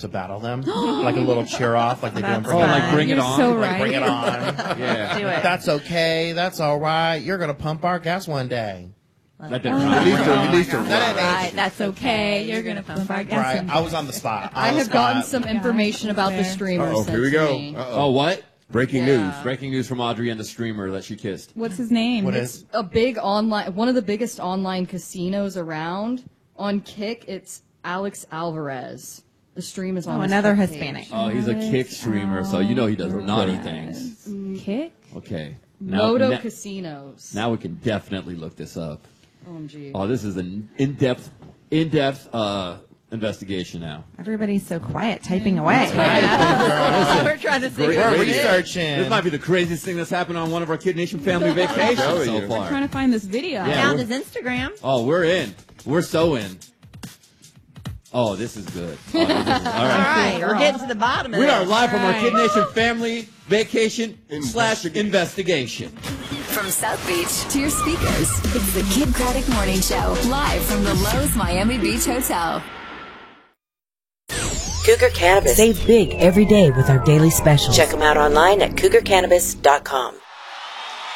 to battle them, like a little cheer off, like they do in Bring It On. So Like, bring it on. Yeah. Do it. That's okay. That's all right. You're gonna pump our gas one day. That didn't rhyme. You need to Right, that's okay. You're going to pump our gas. Right. I was on the spot. I have gotten some information about the streamer. Oh, here we go. Oh, what? Breaking news. Breaking news from Audrey and the streamer that she kissed. What's his name? What It's is? a big online, one of the biggest online casinos around. On Kick, it's Alex Alvarez. The stream is on his another Kick Hispanic. page. Oh, he's a kick streamer, so you know he does naughty things. Kick? Okay. Moto Casinos. Now we can definitely look this up. OMG. Oh, this is an in-depth investigation now. Everybody's so quiet, typing away. We're trying to see. We're researching. This might be the craziest thing that's happened on one of our Kid Nation family vacations so far. Trying to find this video. Yeah, Found we're- his Instagram. Oh, we're in. We're so in. Oh, this is good. All All right, we're getting to the bottom of We this. are live from our Kid Nation family vacation / investigation. From South Beach to your speakers, it's the Kid Craddock Morning Show, live from the Lowe's Miami Beach Hotel. Cougar Cannabis. Save big every day with our daily specials. Check them out online at cougarcannabis.com.